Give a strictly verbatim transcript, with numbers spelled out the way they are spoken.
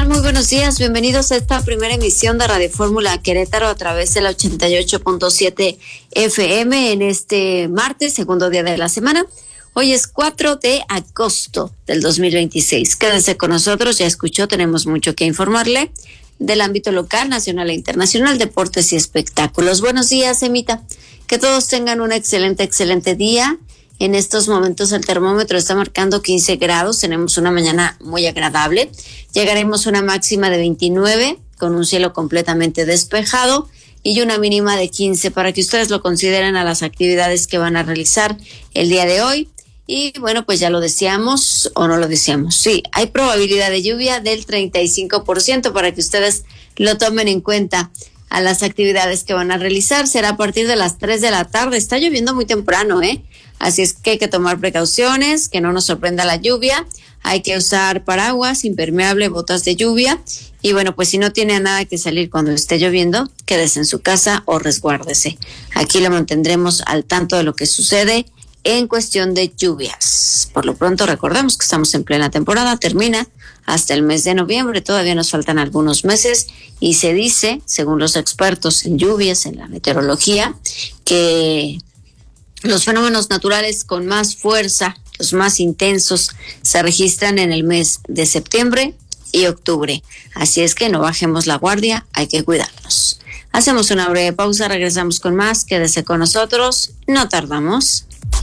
Muy buenos días, bienvenidos a esta primera emisión de Radio Fórmula Querétaro a través de la ochenta y ocho punto siete F M en este martes, segundo día de la semana. Hoy es cuatro de agosto del dos mil veintiséis. Quédese con nosotros, ya escuchó, tenemos mucho que informarle del ámbito local, nacional e internacional, deportes y espectáculos. Buenos días, Emita. Que todos tengan un excelente, excelente día. En estos momentos el termómetro está marcando quince grados, tenemos una mañana muy agradable. Llegaremos a una máxima de veintinueve con un cielo completamente despejado y una mínima de quince para que ustedes lo consideren a las actividades que van a realizar el día de hoy. Y bueno, pues ya lo decíamos o no lo decíamos. Sí, hay probabilidad de lluvia del treinta y cinco por ciento para que ustedes lo tomen en cuenta a las actividades que van a realizar. Será a partir de las tres de la tarde. Está lloviendo muy temprano, ¿eh? Así es que hay que tomar precauciones, que no nos sorprenda la lluvia. Hay que usar paraguas, impermeable, botas de lluvia. Y bueno, pues si no tiene nada que salir cuando esté lloviendo, quédese en su casa o resguárdese. Aquí lo mantendremos al tanto de lo que sucede en cuestión de lluvias. Por lo pronto recordemos que estamos en plena temporada, termina hasta el mes de noviembre, todavía nos faltan algunos meses y se dice, según los expertos en lluvias, en la meteorología, que los fenómenos naturales con más fuerza, los más intensos, se registran en el mes de septiembre y octubre. Así es que no bajemos la guardia, hay que cuidarnos. Hacemos una breve pausa, regresamos con más, quédese con nosotros, no tardamos.